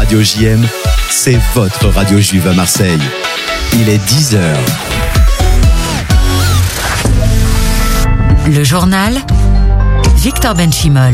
Radio JM, c'est votre radio juive à Marseille. Il est 10h. Le journal, Victor Benchimol.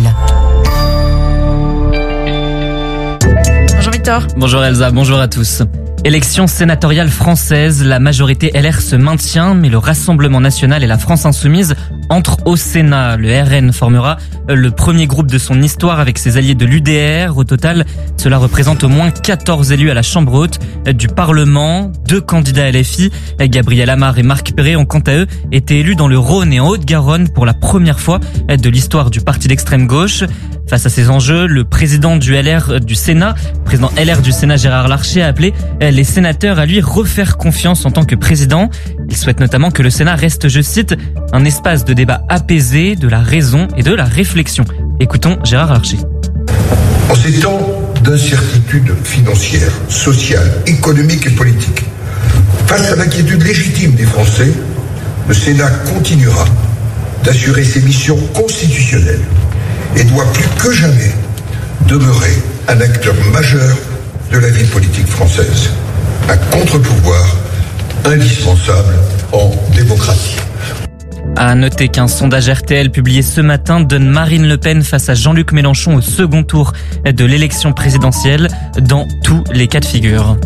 Bonjour Victor. Bonjour Elsa, bonjour à tous. Élection sénatoriale française, la majorité LR se maintient, mais le Rassemblement national et la France insoumise entrent au Sénat. Le RN formera le premier groupe de son histoire avec ses alliés de l'UDR. Au total, cela représente au moins 14 élus à la Chambre haute du Parlement. 2 candidats LFI, Gabriel Amar et Marc Perret, ont quant à eux été élus dans le Rhône et en Haute-Garonne pour la première fois de l'histoire du parti d'extrême gauche. Face à ces enjeux, le président du LR du Sénat, Gérard Larcher, a appelé les sénateurs à lui refaire confiance en tant que président. Il souhaite notamment que le Sénat reste, je cite, un espace de débat apaisé, de la raison et de la réflexion. Écoutons Gérard Larcher. En ces temps d'incertitude financière, sociale, économique et politique, face à l'inquiétude légitime des Français, le Sénat continuera d'assurer ses missions constitutionnelles et doit plus que jamais demeurer un acteur majeur de la vie politique française, un contre-pouvoir indispensable en démocratie. À noter qu'un sondage RTL publié ce matin donne Marine Le Pen face à Jean-Luc Mélenchon au second tour de l'élection présidentielle dans tous les cas de figure.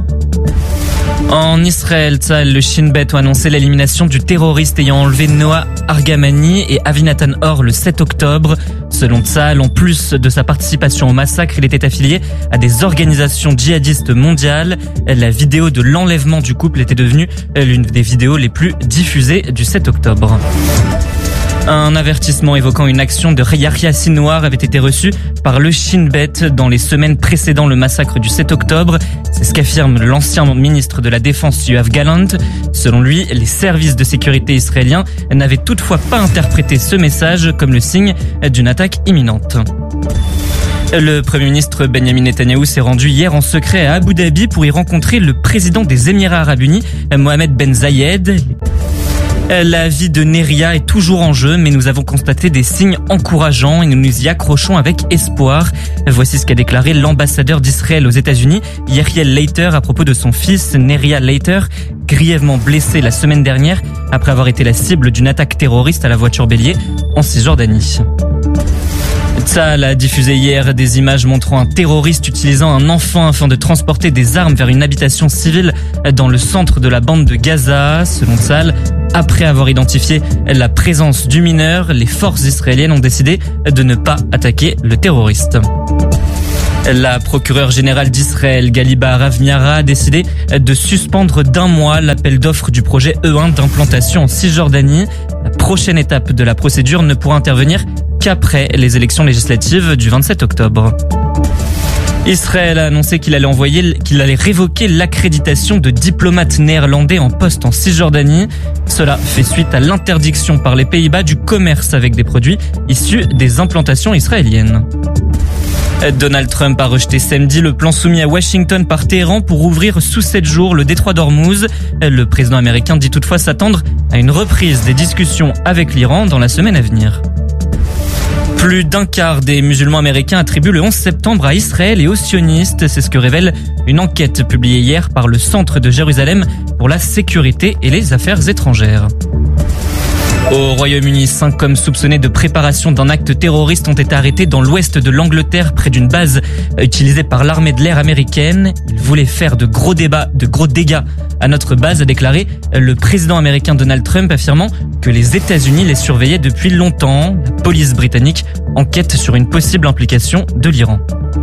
En Israël, Tzahal, le Shin Bet ont annoncé l'élimination du terroriste ayant enlevé Noah Argamani et Avinatan Or le 7 octobre. Selon Tzahal, en plus de sa participation au massacre, il était affilié à des organisations djihadistes mondiales. La vidéo de l'enlèvement du couple était devenue l'une des vidéos les plus diffusées du 7 octobre. Un avertissement évoquant une action de Yahya Sinwar avait été reçu par le Shin Bet dans les semaines précédant le massacre du 7 octobre. C'est ce qu'affirme l'ancien ministre de la Défense Yoav Gallant. Selon lui, les services de sécurité israéliens n'avaient toutefois pas interprété ce message comme le signe d'une attaque imminente. Le Premier ministre Benjamin Netanyahou s'est rendu hier en secret à Abu Dhabi pour y rencontrer le président des Émirats Arabes Unis, Mohamed Ben Zayed. La vie de Neria est toujours en jeu, mais nous avons constaté des signes encourageants et nous nous y accrochons avec espoir. Voici ce qu'a déclaré l'ambassadeur d'Israël aux États-Unis, Yeriel Leiter, à propos de son fils Neria Leiter, grièvement blessé la semaine dernière après avoir été la cible d'une attaque terroriste à la voiture bélier en Cisjordanie. Tzahal a diffusé hier des images montrant un terroriste utilisant un enfant afin de transporter des armes vers une habitation civile dans le centre de la bande de Gaza. Selon Tzahal, après avoir identifié la présence du mineur, les forces israéliennes ont décidé de ne pas attaquer le terroriste. La procureure générale d'Israël, Galiba Ravmiara, a décidé de suspendre d'1 mois l'appel d'offres du projet E1 d'implantation en Cisjordanie. La prochaine étape de la procédure ne pourra intervenir qu'après les élections législatives du 27 octobre. Israël a annoncé qu'il allait révoquer l'accréditation de diplomates néerlandais en poste en Cisjordanie. Cela fait suite à l'interdiction par les Pays-Bas du commerce avec des produits issus des implantations israéliennes. Donald Trump a rejeté samedi le plan soumis à Washington par Téhéran pour ouvrir sous 7 jours le détroit d'Ormuz. Le président américain dit toutefois s'attendre à une reprise des discussions avec l'Iran dans la semaine à venir. Plus d'un quart des musulmans américains attribuent le 11 septembre à Israël et aux sionistes. C'est ce que révèle une enquête publiée hier par le Centre de Jérusalem pour la sécurité et les affaires étrangères. Au Royaume-Uni, 5 hommes soupçonnés de préparation d'un acte terroriste ont été arrêtés dans l'ouest de l'Angleterre, près d'une base utilisée par l'armée de l'air américaine. Ils voulaient faire de gros dégâts à notre base, a déclaré le président américain Donald Trump, affirmant que les États-Unis les surveillaient depuis longtemps. La police britannique enquête sur une possible implication de l'Iran.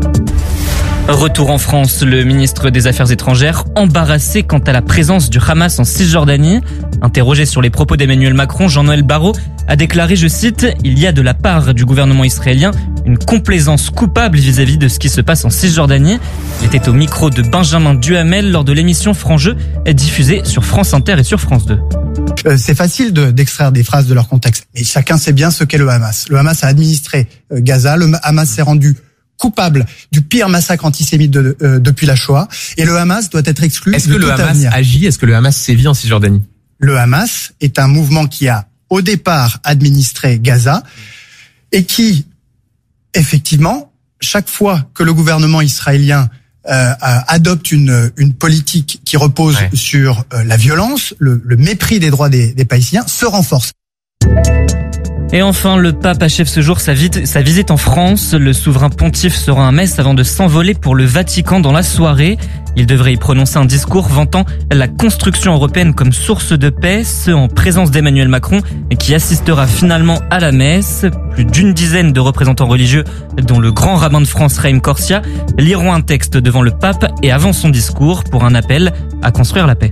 Retour en France, le ministre des Affaires étrangères embarrassé quant à la présence du Hamas en Cisjordanie. Interrogé sur les propos d'Emmanuel Macron, Jean-Noël Barrot a déclaré, je cite, « Il y a de la part du gouvernement israélien une complaisance coupable vis-à-vis de ce qui se passe en Cisjordanie ». Il était au micro de Benjamin Duhamel lors de l'émission Franc-Jeu, diffusée sur France Inter et sur France 2. C'est facile d'extraire des phrases de leur contexte, mais chacun sait bien ce qu'est le Hamas. Le Hamas a administré Gaza, le Hamas s'est rendu coupable du pire massacre antisémite depuis la Shoah, et le Hamas doit être exclu de tout avenir. Est-ce que le Hamas agit? Est-ce que le Hamas sévit en Cisjordanie? Le Hamas est un mouvement qui a, au départ, administré Gaza, et qui, effectivement, chaque fois que le gouvernement israélien adopte une politique qui repose sur la violence, le mépris des droits des Palestiniens, se renforce. Et enfin, le pape achève ce jour sa visite en France. Le souverain pontife sera à Metz avant de s'envoler pour le Vatican dans la soirée. Il devrait y prononcer un discours vantant la construction européenne comme source de paix, ce en présence d'Emmanuel Macron, qui assistera finalement à la messe. Plus d'une dizaine de représentants religieux, dont le grand rabbin de France, Raïm Korsia, liront un texte devant le pape et avant son discours pour un appel à construire la paix.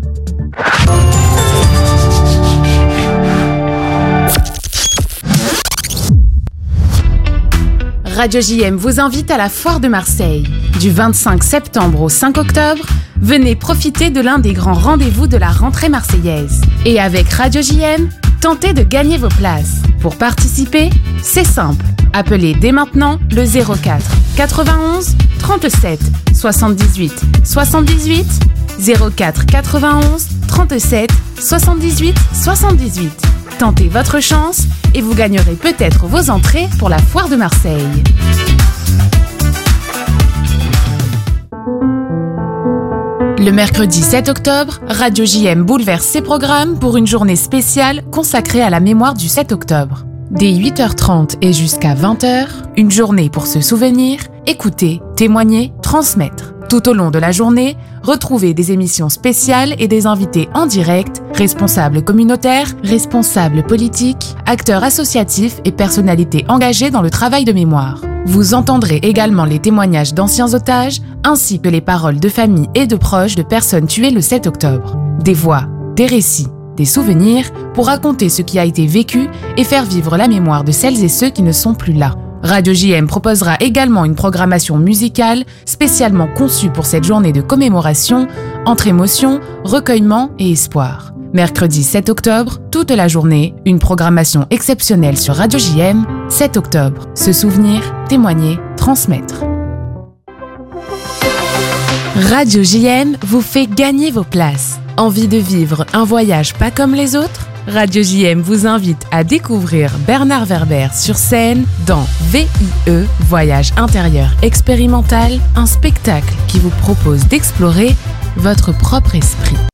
Radio JM vous invite à la Foire de Marseille. Du 25 septembre au 5 octobre, venez profiter de l'un des grands rendez-vous de la rentrée marseillaise. Et avec Radio JM, tentez de gagner vos places. Pour participer, c'est simple. Appelez dès maintenant le 04 91 37 78 78 04 91 37 78 78. Tentez votre chance et vous gagnerez peut-être vos entrées pour la Foire de Marseille. Le mercredi 7 octobre, Radio JM bouleverse ses programmes pour une journée spéciale consacrée à la mémoire du 7 octobre. Dès 8h30 et jusqu'à 20h, une journée pour se souvenir, écouter, témoigner, transmettre. Tout au long de la journée, retrouvez des émissions spéciales et des invités en direct, responsables communautaires, responsables politiques, acteurs associatifs et personnalités engagées dans le travail de mémoire. Vous entendrez également les témoignages d'anciens otages, ainsi que les paroles de familles et de proches de personnes tuées le 7 octobre. Des voix, des récits, des souvenirs pour raconter ce qui a été vécu et faire vivre la mémoire de celles et ceux qui ne sont plus là. Radio JM proposera également une programmation musicale spécialement conçue pour cette journée de commémoration, entre émotion, recueillement et espoir. Mercredi 7 octobre, toute la journée, une programmation exceptionnelle sur Radio JM. 7 octobre, se souvenir, témoigner, transmettre. Radio JM vous fait gagner vos places. Envie de vivre un voyage pas comme les autres ? Radio JM vous invite à découvrir Bernard Werber sur scène dans VIE, Voyage intérieur expérimental, un spectacle qui vous propose d'explorer votre propre esprit.